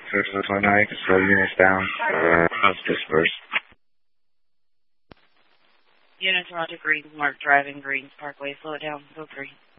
629, slow units down, disperse. Units Roger Green, Mark driving Greens Parkway, slow it down, go 3.